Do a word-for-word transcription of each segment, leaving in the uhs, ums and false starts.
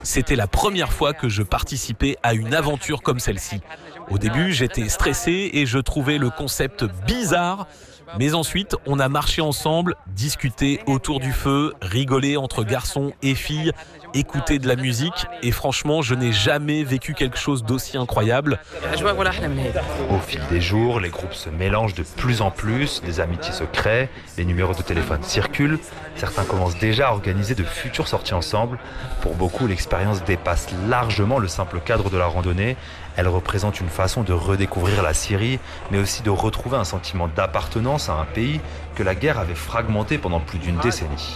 C'était la première fois que je participais à une aventure comme celle-ci. Au début, j'étais stressé et je trouvais le concept bizarre. Mais ensuite, on a marché ensemble, discuté autour du feu, rigolé entre garçons et filles, écouté de la musique. Et franchement, je n'ai jamais vécu quelque chose d'aussi incroyable. Au fil des jours, les groupes se mélangent de plus en plus, des amitiés se créent, les numéros de téléphone circulent. Certains commencent déjà à organiser de futures sorties ensemble. Pour beaucoup, l'expérience dépasse largement le simple cadre de la randonnée. Elle représente une façon de redécouvrir la Syrie, mais aussi de retrouver un sentiment d'appartenance à un pays que la guerre avait fragmenté pendant plus d'une décennie.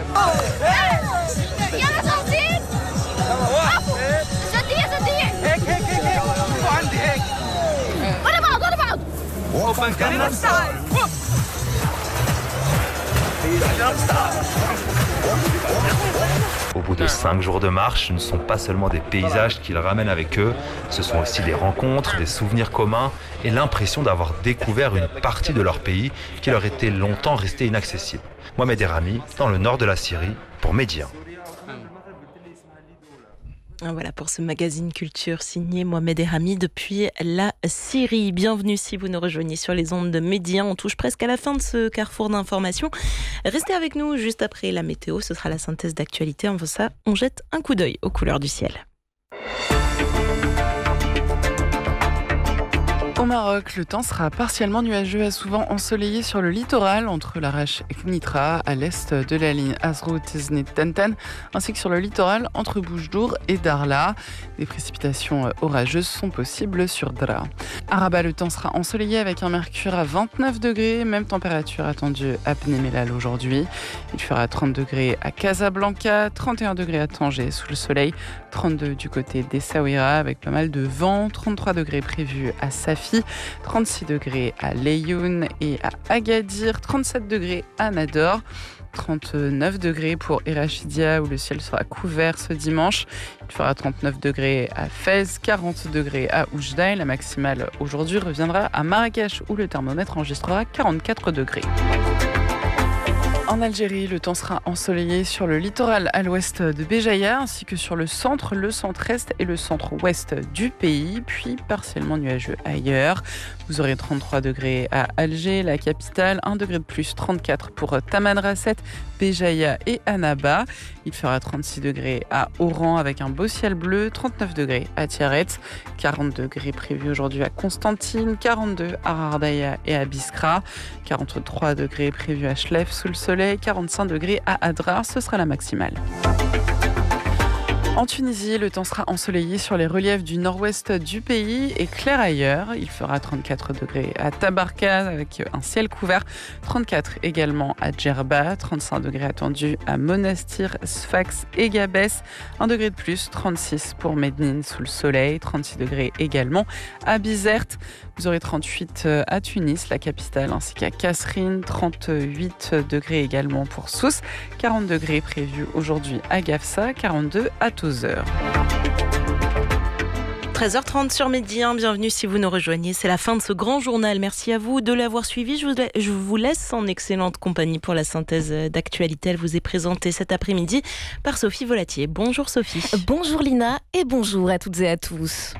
Au bout de cinq jours de marche, ce ne sont pas seulement des paysages qu'ils ramènent avec eux, ce sont aussi des rencontres, des souvenirs communs et l'impression d'avoir découvert une partie de leur pays qui leur était longtemps restée inaccessible. Mohamed Errami, dans le nord de la Syrie, pour Média. Voilà pour ce magazine culture signé Mohamed Errami depuis la Syrie. Bienvenue si vous nous rejoignez sur les ondes de Média. On touche presque à la fin de ce carrefour d'informations. Restez avec nous juste après la météo. Ce sera la synthèse d'actualité. Avant ça, on jette un coup d'œil aux couleurs du ciel. Au Maroc, le temps sera partiellement nuageux et souvent ensoleillé sur le littoral entre l'Arache et Knitra, à l'est de la ligne Azrou-Tiznit-Tantan, ainsi que sur le littoral entre Boujdour et Darla. Des précipitations orageuses sont possibles sur Dra. À Rabat, le temps sera ensoleillé avec un mercure à vingt-neuf degrés, même température attendue à Bni Mellal aujourd'hui. Il fera trente degrés à Casablanca, trente et un degrés à Tanger sous le soleil, trente-deux du côté d'Essaouira avec pas mal de vent, trente-trois degrés prévus à Safi, trente-six degrés à Laayoune et à Agadir, trente-sept degrés à Nador, trente-neuf degrés pour Erachidia où le ciel sera couvert ce dimanche. Il fera trente-neuf degrés à Fès, quarante degrés à Oujda et la maximale aujourd'hui reviendra à Marrakech où le thermomètre enregistrera quarante-quatre degrés. En Algérie, le temps sera ensoleillé sur le littoral à l'ouest de Béjaïa ainsi que sur le centre, le centre-est et le centre-ouest du pays, puis partiellement nuageux ailleurs. Vous aurez trente-trois degrés à Alger, la capitale, un degré de plus, trente-quatre pour Tamanrasset, Béjaïa et Annaba. Il fera trente-six degrés à Oran avec un beau ciel bleu, trente-neuf degrés à Tiaret, quarante degrés prévus aujourd'hui à Constantine, quarante-deux à Rardaya et à Biskra, quarante-trois degrés prévus à Chlef sous le soleil, quarante-cinq degrés à Adrar, ce sera la maximale. En Tunisie, le temps sera ensoleillé sur les reliefs du nord-ouest du pays et clair ailleurs. Il fera trente-quatre degrés à Tabarka avec un ciel couvert, trente-quatre également à Djerba, trente-cinq degrés attendus à Monastir, Sfax et Gabès, un degré de plus, trente-six pour Medine sous le soleil, trente-six degrés également à Bizerte. Vous aurez trente-huit à Tunis, la capitale, ainsi qu'à Kasserine, trente-huit degrés également pour Sousse, quarante degrés prévus aujourd'hui à Gafsa, quarante-deux à Tozeur. treize heures trente sur Média, bienvenue si vous nous rejoignez. C'est la fin de ce grand journal. Merci à vous de l'avoir suivi. Je vous, je vous laisse en excellente compagnie pour la synthèse d'actualité. Elle vous est présentée cet après-midi par Sophie Volatier. Bonjour Sophie. Bonjour Lina et bonjour à toutes et à tous.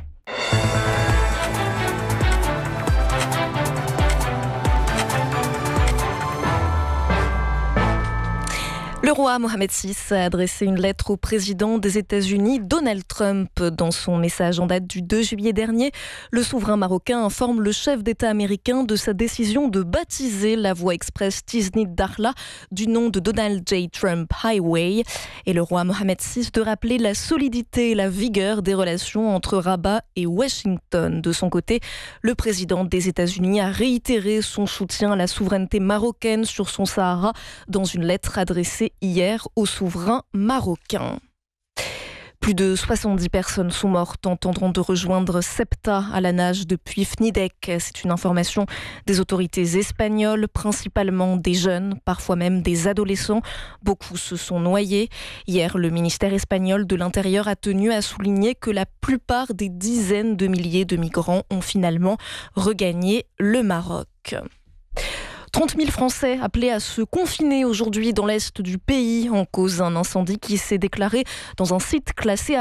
Le roi Mohammed six a adressé une lettre au président des États-Unis, Donald Trump. Dans son message en date du deux juillet dernier, le souverain marocain informe le chef d'État américain de sa décision de baptiser la voie express Tiznit-Dakhla du nom de Donald J. Trump Highway. Et le roi Mohammed six de rappeler la solidité et la vigueur des relations entre Rabat et Washington. De son côté, le président des États-Unis a réitéré son soutien à la souveraineté marocaine sur son Sahara dans une lettre adressée hier au souverain marocain. Plus de soixante-dix personnes sont mortes en tentant de rejoindre Ceuta à la nage depuis Fnidek. C'est une information des autorités espagnoles, principalement des jeunes, parfois même des adolescents. Beaucoup se sont noyés. Hier, le ministère espagnol de l'Intérieur a tenu à souligner que la plupart des dizaines de milliers de migrants ont finalement regagné le Maroc. trente mille Français appelés à se confiner aujourd'hui dans l'est du pays en cause d'un incendie qui s'est déclaré dans un site classé à